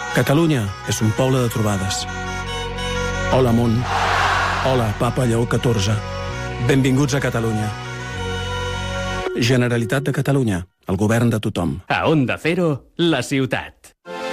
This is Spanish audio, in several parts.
Catalunya és un poble de trobades. Hola, món. Hola, Papa Lleó XIV. Benvinguts a Catalunya. Generalitat de Catalunya, el govern de tothom. A Onda Cero, la ciutat.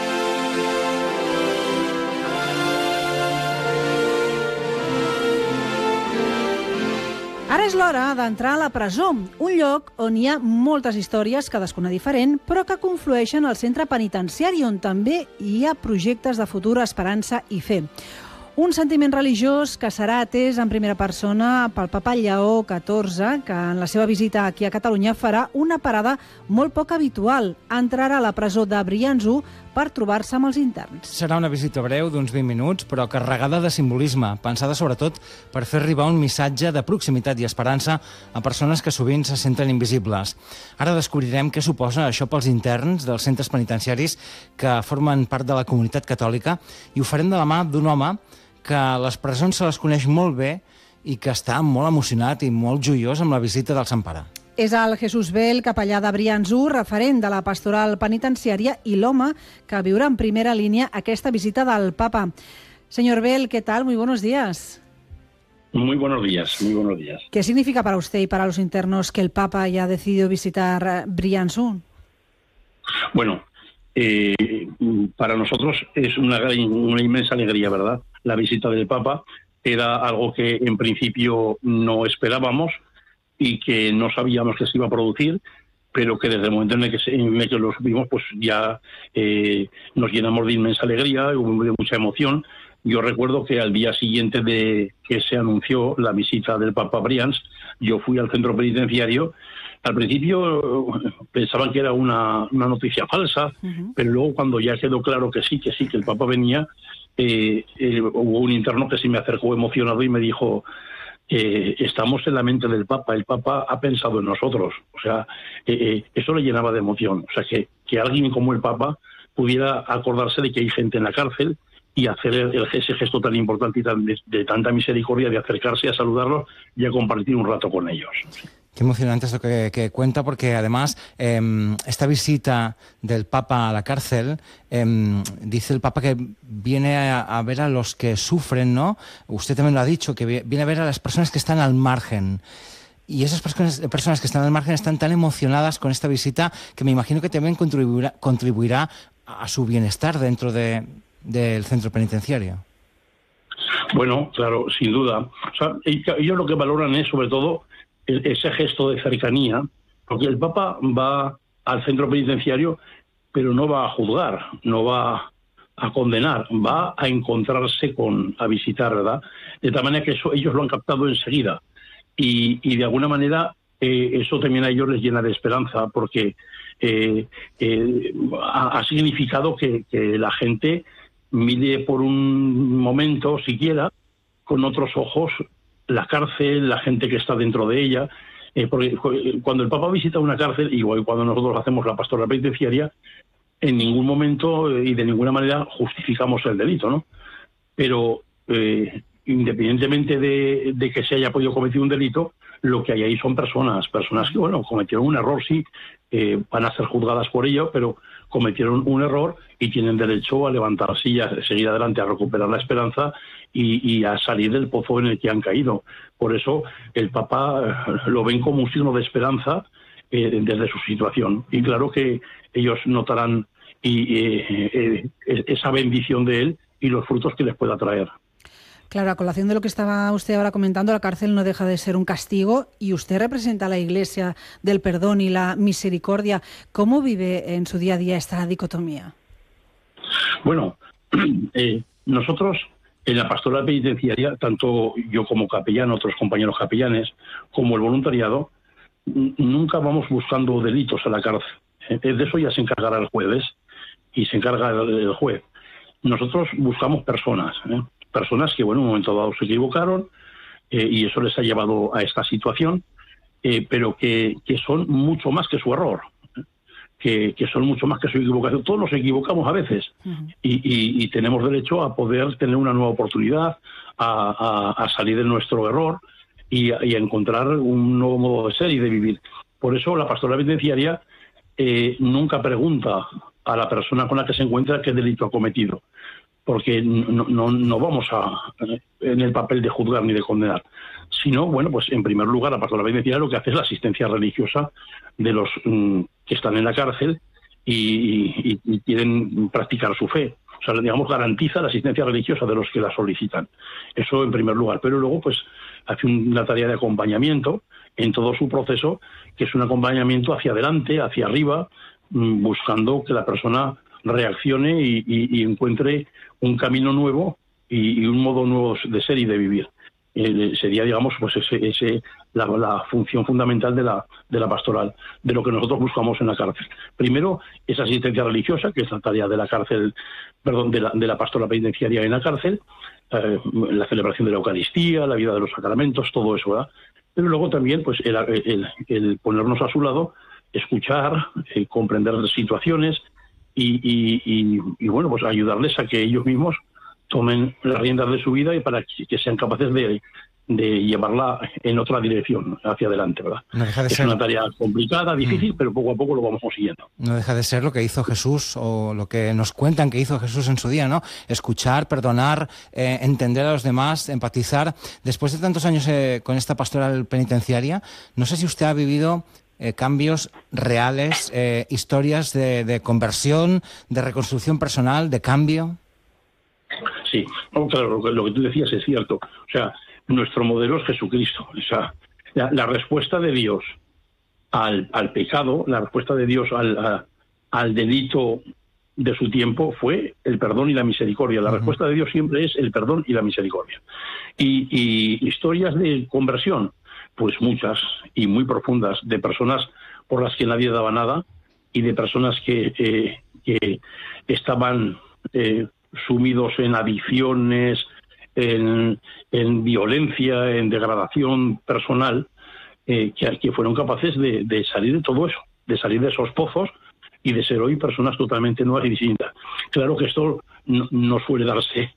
Ara és l'hora d'entrar a la presó, un lloc on hi ha moltes històries, cadascuna diferent, però que conflueixen al centre penitenciari, on també hi ha projectes de futur, esperança i fe. Un sentiment religiós que serà atès en primera persona pel papa Lleó XIV, que en la seva visita aquí a Catalunya farà una parada molt poc habitual. Entrarà a la presó de Brians-I per trobar-se amb els interns. Serà una visita breu d'uns 20 minuts, però carregada de simbolisme, pensada sobretot per fer arribar un missatge de proximitat i esperança a persones que sovint se senten invisibles. Ara descobrirem què suposa això pels interns dels centres penitenciaris que formen part de la comunitat catòlica, i ho farem de la mà d'un home que a les presons se les coneix molt bé i que està molt emocionat i molt joiós amb la visita del Sant Pare. És el Jesús Bel, capellà de Brians-I, referent de la pastoral penitenciària i l'home que viurà en primera línia aquesta visita del Papa. Señor Bel, ¿qué tal? Muy buenos días. Muy buenos días, muy buenos días. ¿Qué significa para usted y para los internos que el Papa haya decidido visitar Brians-I? Bueno, para nosotros es una inmensa alegría, ¿verdad? La visita del Papa era algo que en principio no esperábamos y que no sabíamos que se iba a producir, pero que desde el momento en el que lo supimos, pues ya nos llenamos de inmensa alegría, de mucha emoción. Yo recuerdo que al día siguiente de que se anunció la visita del Papa a Brians, yo fui al centro penitenciario. Al principio pensaban que era una noticia falsa, pero luego cuando ya quedó claro que sí, que el Papa venía, hubo un interno que sí me acercó emocionado y me dijo: estamos en la mente del Papa, el Papa ha pensado en nosotros. O sea, eso le llenaba de emoción. O sea, que alguien como el Papa pudiera acordarse de que hay gente en la cárcel y hacer ese gesto tan importante y de tanta misericordia, de acercarse a saludarlos y a compartir un rato con ellos. Qué emocionante esto que cuenta, porque además esta visita del Papa a la cárcel, dice el Papa que viene a ver a los que sufren, ¿no? Usted también lo ha dicho, que viene a ver a las personas que están al margen. Y esas personas que están al margen están tan emocionadas con esta visita que me imagino que también contribuirá a su bienestar dentro del centro penitenciario. Bueno, claro, sin duda. O sea, ellos lo que valoran es sobre todo ese gesto de cercanía, porque el Papa va al centro penitenciario, pero no va a juzgar, no va a condenar, va a encontrarse a visitar, ¿verdad? De tal manera que eso ellos lo han captado enseguida. Y de alguna manera eso también a ellos les llena de esperanza, porque ha significado que la gente mire por un momento siquiera con otros ojos la cárcel, la gente que está dentro de ella, porque cuando el Papa visita una cárcel, igual cuando nosotros hacemos la pastoral penitenciaria, en ningún momento y de ninguna manera justificamos el delito, ¿no? Pero independientemente de que se haya podido cometer un delito, lo que hay ahí son personas que, bueno, cometieron un error, sí, van a ser juzgadas por ello, pero cometieron un error y tienen derecho a levantarse y a seguir adelante, a recuperar la esperanza y a salir del pozo en el que han caído. Por eso el Papa lo ven como un signo de esperanza desde su situación. Y claro que ellos notarán esa bendición de él y los frutos que les pueda traer. Claro, a colación de lo que estaba usted ahora comentando, la cárcel no deja de ser un castigo y usted representa a la Iglesia del perdón y la misericordia. ¿Cómo vive en su día a día esta dicotomía? Bueno, nosotros en la pastoral penitenciaria, tanto yo como capellán, otros compañeros capellanes, como el voluntariado, nunca vamos buscando delitos a la cárcel. De eso ya se encargará el juez y se encarga el juez. Nosotros buscamos personas, personas que, bueno, en un momento dado se equivocaron y eso les ha llevado a esta situación, pero que son mucho más que su error, que son mucho más que su equivocación. Todos nos equivocamos a veces y tenemos derecho a poder tener una nueva oportunidad, a salir de nuestro error y a encontrar un nuevo modo de ser y de vivir. Por eso la pastoral penitenciaria nunca pregunta a la persona con la que se encuentra qué delito ha cometido, porque no vamos en el papel de juzgar ni de condenar, sino, bueno, pues en primer lugar, la pastoral penitenciaria lo que hace es la asistencia religiosa de los que están en la cárcel y quieren practicar su fe. O sea, digamos, garantiza la asistencia religiosa de los que la solicitan. Eso en primer lugar. Pero luego, pues, hace una tarea de acompañamiento en todo su proceso, que es un acompañamiento hacia adelante, hacia arriba, buscando que la persona reaccione y encuentre un camino nuevo y un modo nuevo de ser y de vivir. Sería, digamos, pues la función fundamental de la pastoral, de lo que nosotros buscamos en la cárcel. Primero, esa asistencia religiosa, que es la tarea de la cárcel, de la pastoral penitenciaria en la cárcel, la celebración de la Eucaristía, la vida de los sacramentos, todo eso, ¿verdad? Pero luego también, pues, el ponernos a su lado, escuchar, comprender las situaciones y bueno, pues ayudarles a que ellos mismos tomen las riendas de su vida y para que sean capaces de llevarla en otra dirección, hacia adelante, ¿verdad? No deja de es ser... una tarea complicada, difícil, pero poco a poco lo vamos consiguiendo. No deja de ser lo que hizo Jesús, o lo que nos cuentan que hizo Jesús en su día, ¿no? Escuchar, perdonar, entender a los demás, empatizar. Después de tantos años con esta pastoral penitenciaria, no sé si usted ha vivido cambios reales, historias de conversión, de reconstrucción personal, de cambio. Sí, no, claro, lo que tú decías es cierto. O sea, nuestro modelo es Jesucristo. O sea, la respuesta de Dios al pecado, la respuesta de Dios al delito de su tiempo fue el perdón y la misericordia. La respuesta de Dios siempre es el perdón y la misericordia. Y historias de conversión, pues muchas y muy profundas, de personas por las que nadie daba nada y de personas que estaban sumidos en adicciones, en violencia, en degradación personal, que fueron capaces de salir de todo eso, de salir de esos pozos y de ser hoy personas totalmente nuevas y distintas. Claro que esto no suele darse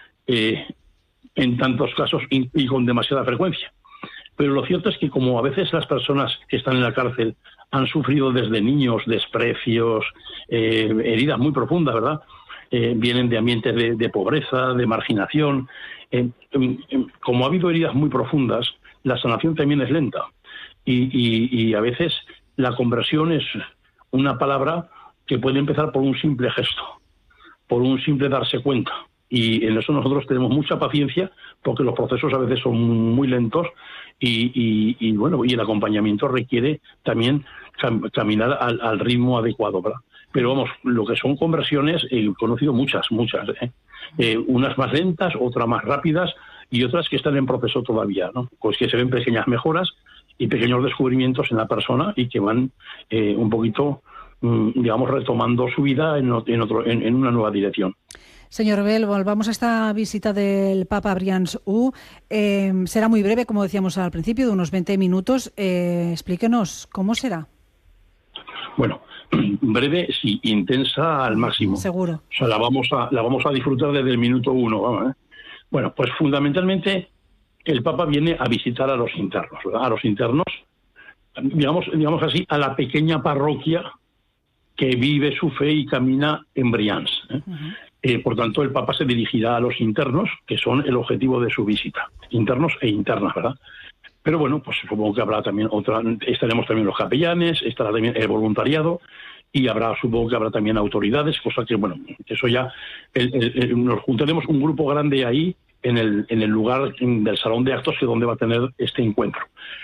en tantos casos y con demasiada frecuencia. Pero lo cierto es que como a veces las personas que están en la cárcel han sufrido desde niños desprecios, heridas muy profundas, ¿verdad? Vienen de ambientes de pobreza, de marginación. Como ha habido heridas muy profundas, la sanación también es lenta. Y a veces la conversión es una palabra que puede empezar por un simple gesto, por un simple darse cuenta. Y en eso nosotros tenemos mucha paciencia, porque los procesos a veces son muy lentos y bueno, y el acompañamiento requiere también caminar al ritmo adecuado, ¿verdad? Pero vamos, lo que son conversiones, he conocido muchas, unas más lentas, otras más rápidas y otras que están en proceso todavía, ¿no? Pues que se ven pequeñas mejoras y pequeños descubrimientos en la persona y que van un poquito, digamos, retomando su vida en una nueva dirección. Señor Bel, volvamos a esta visita del Papa Brians I. Será muy breve, como decíamos al principio, de unos 20 minutos. Explíquenos, ¿cómo será? Bueno, breve, sí, intensa al máximo. Seguro. O sea, la vamos a disfrutar desde el minuto 1. Bueno, pues fundamentalmente el Papa viene a visitar a los internos, ¿verdad? A los internos, digamos así, a la pequeña parroquia que vive su fe y camina en Brians. Por tanto, el Papa se dirigirá a los internos, que son el objetivo de su visita. Internos e internas, ¿verdad? Pero bueno, pues supongo que habrá también estaremos también los capellanes, estará también el voluntariado y supongo que habrá también autoridades, cosa que, bueno, eso ya, nos juntaremos un grupo grande ahí en el lugar del salón de actos, que es donde va a tener este encuentro.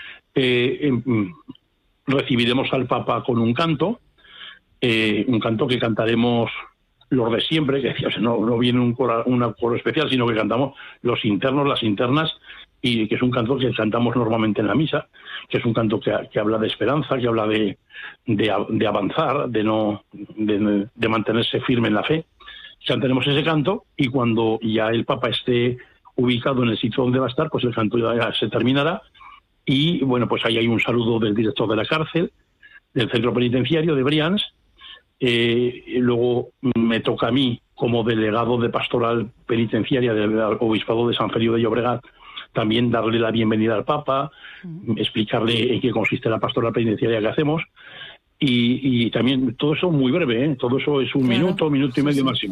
Recibiremos al Papa con un canto que cantaremos los de siempre, que decía, o sea, no viene un coro especial, sino que cantamos los internos, las internas, y que es un canto que cantamos normalmente en la misa, que es un canto que habla de esperanza, que habla de avanzar, de mantenerse firme en la fe. Cantaremos ese canto y cuando ya el Papa esté ubicado en el sitio donde va a estar, pues el canto ya se terminará y bueno, pues ahí hay un saludo del director de la cárcel, del centro penitenciario de Brians. Luego me toca a mí, como delegado de pastoral penitenciaria del Obispado de San Feliu de Llobregat, también darle la bienvenida al Papa, explicarle en qué consiste la pastoral penitenciaria que hacemos, y también todo eso muy breve, todo eso es un minuto y medio máximo.